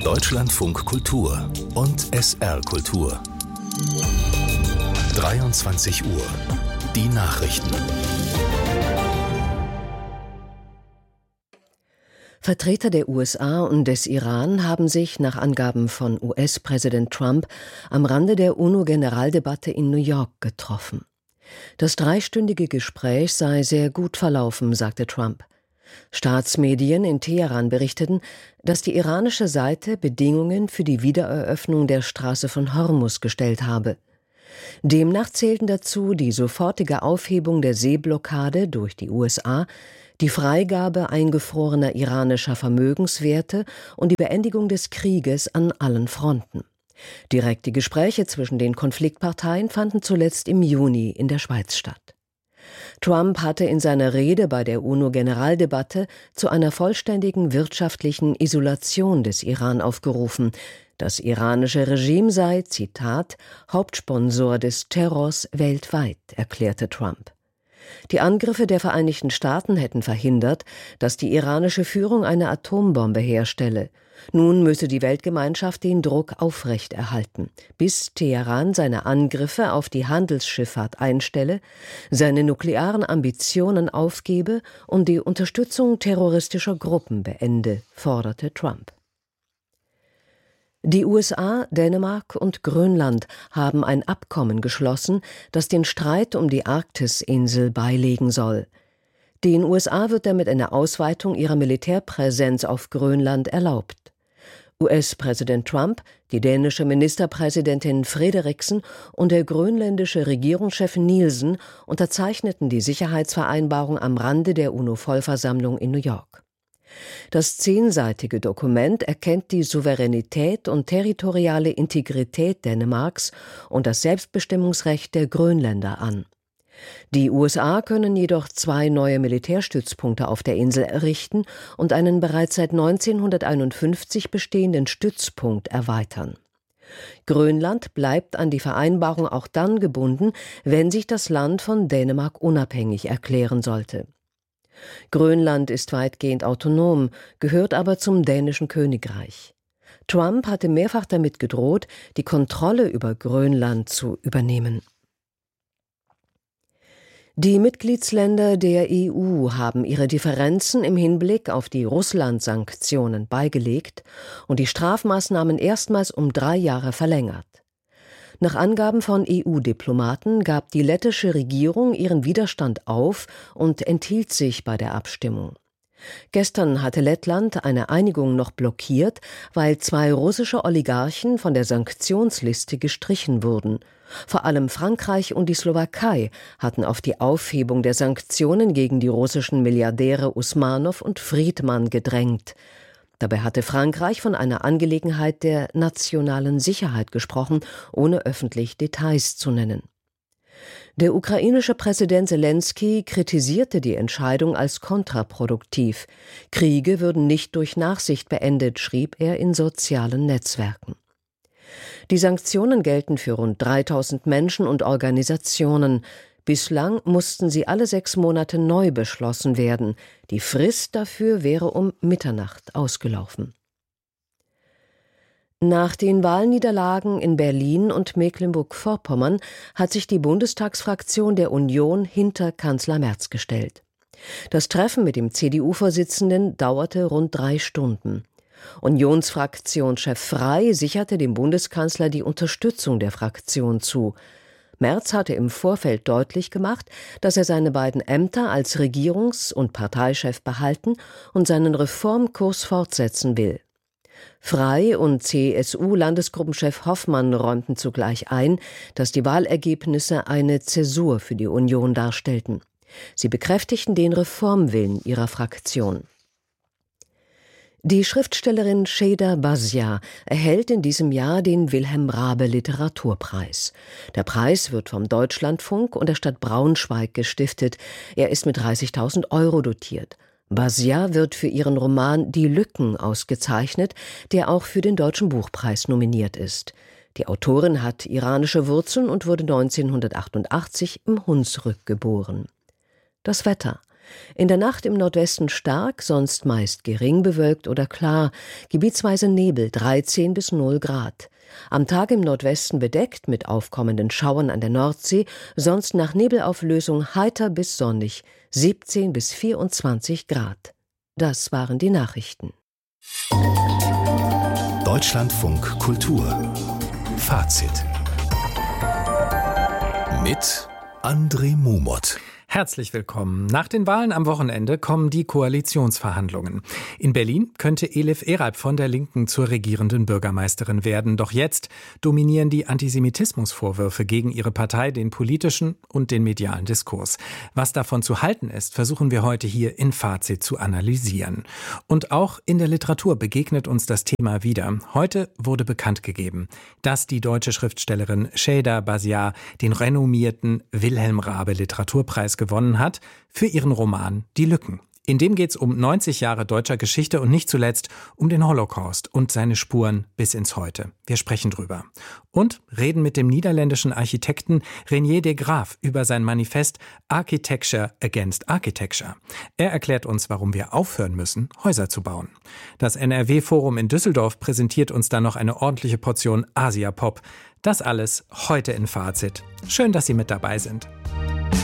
Deutschlandfunk Kultur und SR Kultur. 23 Uhr. Die Nachrichten. Vertreter der USA und des Iran haben sich nach Angaben von US-Präsident Trump am Rande der UNO-Generaldebatte in New York getroffen. Das dreistündige Gespräch sei sehr gut verlaufen, sagte Trump. Staatsmedien in Teheran berichteten, dass die iranische Seite Bedingungen für die Wiedereröffnung der Straße von Hormuz gestellt habe. Demnach zählten dazu die sofortige Aufhebung der Seeblockade durch die USA, die Freigabe eingefrorener iranischer Vermögenswerte und die Beendigung des Krieges an allen Fronten. Direkte Gespräche zwischen den Konfliktparteien fanden zuletzt im Juni in der Schweiz statt. Trump hatte in seiner Rede bei der UNO-Generaldebatte zu einer vollständigen wirtschaftlichen Isolation des Iran aufgerufen. Das iranische Regime sei, Zitat, Hauptsponsor des Terrors weltweit, erklärte Trump. Die Angriffe der Vereinigten Staaten hätten verhindert, dass die iranische Führung eine Atombombe herstelle. Nun müsse die Weltgemeinschaft den Druck aufrechterhalten, bis Teheran seine Angriffe auf die Handelsschifffahrt einstelle, seine nuklearen Ambitionen aufgebe und die Unterstützung terroristischer Gruppen beende, forderte Trump. Die USA, Dänemark und Grönland haben ein Abkommen geschlossen, das den Streit um die Arktisinsel beilegen soll. Den USA wird damit eine Ausweitung ihrer Militärpräsenz auf Grönland erlaubt. US-Präsident Trump, die dänische Ministerpräsidentin Frederiksen und der grönländische Regierungschef Nielsen unterzeichneten die Sicherheitsvereinbarung am Rande der UNO-Vollversammlung in New York. Das 10-seitige Dokument erkennt die Souveränität und territoriale Integrität Dänemarks und das Selbstbestimmungsrecht der Grönländer an. Die USA können jedoch 2 neue Militärstützpunkte auf der Insel errichten und einen bereits seit 1951 bestehenden Stützpunkt erweitern. Grönland bleibt an die Vereinbarung auch dann gebunden, wenn sich das Land von Dänemark unabhängig erklären sollte. Grönland ist weitgehend autonom, gehört aber zum dänischen Königreich. Trump hatte mehrfach damit gedroht, die Kontrolle über Grönland zu übernehmen. Die Mitgliedsländer der EU haben ihre Differenzen im Hinblick auf die Russland-Sanktionen beigelegt und die Strafmaßnahmen erstmals um 3 Jahre verlängert. Nach Angaben von EU-Diplomaten gab die lettische Regierung ihren Widerstand auf und enthielt sich bei der Abstimmung. Gestern hatte Lettland eine Einigung noch blockiert, weil 2 russische Oligarchen von der Sanktionsliste gestrichen wurden. Vor allem Frankreich und die Slowakei hatten auf die Aufhebung der Sanktionen gegen die russischen Milliardäre Usmanow und Friedmann gedrängt. Dabei hatte Frankreich von einer Angelegenheit der nationalen Sicherheit gesprochen, ohne öffentlich Details zu nennen. Der ukrainische Präsident Selenskyj kritisierte die Entscheidung als kontraproduktiv. Kriege würden nicht durch Nachsicht beendet, schrieb er in sozialen Netzwerken. Die Sanktionen gelten für rund 3000 Menschen und Organisationen. Bislang mussten sie alle 6 Monate neu beschlossen werden. Die Frist dafür wäre um Mitternacht ausgelaufen. Nach den Wahlniederlagen in Berlin und Mecklenburg-Vorpommern hat sich die Bundestagsfraktion der Union hinter Kanzler Merz gestellt. Das Treffen mit dem CDU-Vorsitzenden dauerte rund 3 Stunden. Unionsfraktionschef Frey sicherte dem Bundeskanzler die Unterstützung der Fraktion zu. Merz hatte im Vorfeld deutlich gemacht, dass er seine beiden Ämter als Regierungs- und Parteichef behalten und seinen Reformkurs fortsetzen will. Frey und CSU-Landesgruppenchef Hoffmann räumten zugleich ein, dass die Wahlergebnisse eine Zäsur für die Union darstellten. Sie bekräftigten den Reformwillen ihrer Fraktion. Die Schriftstellerin Şeyda Bazia erhält in diesem Jahr den Wilhelm-Raabe-Literaturpreis. Der Preis wird vom Deutschlandfunk und der Stadt Braunschweig gestiftet. Er ist mit 30.000 € dotiert. Bazia wird für ihren Roman Die Lücken ausgezeichnet, der auch für den Deutschen Buchpreis nominiert ist. Die Autorin hat iranische Wurzeln und wurde 1988 im Hunsrück geboren. Das Wetter. In der Nacht im Nordwesten stark, sonst meist gering bewölkt oder klar, gebietsweise Nebel 13 bis 0 Grad. Am Tag im Nordwesten bedeckt mit aufkommenden Schauern an der Nordsee, sonst nach Nebelauflösung heiter bis sonnig, 17 bis 24 Grad. Das waren die Nachrichten. Deutschlandfunk Kultur Fazit mit André Mumot. Herzlich willkommen. Nach den Wahlen am Wochenende kommen die Koalitionsverhandlungen. In Berlin könnte Elif Eralp von der Linken zur regierenden Bürgermeisterin werden. Doch jetzt dominieren die Antisemitismusvorwürfe gegen ihre Partei den politischen und den medialen Diskurs. Was davon zu halten ist, versuchen wir heute hier in Fazit zu analysieren. Und auch in der Literatur begegnet uns das Thema wieder. Heute wurde bekannt gegeben, dass die deutsche Schriftstellerin Şeyda Basiar den renommierten Wilhelm Raabe Literaturpreis gewonnen hat für ihren Roman Die Lücken. In dem geht es um 90 Jahre deutscher Geschichte und nicht zuletzt um den Holocaust und seine Spuren bis ins Heute. Wir sprechen drüber. Und reden mit dem niederländischen Architekten Reinier de Graaf über sein Manifest Architecture Against Architecture. Er erklärt uns, warum wir aufhören müssen, Häuser zu bauen. Das NRW-Forum in Düsseldorf präsentiert uns dann noch eine ordentliche Portion Asia-Pop. Das alles heute in Fazit. Schön, dass Sie mit dabei sind.